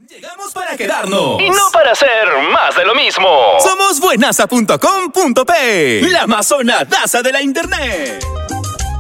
Llegamos para quedarnos. Y no para hacer más de lo mismo. Somos buenaza.com.p, la amazonadaza de la internet.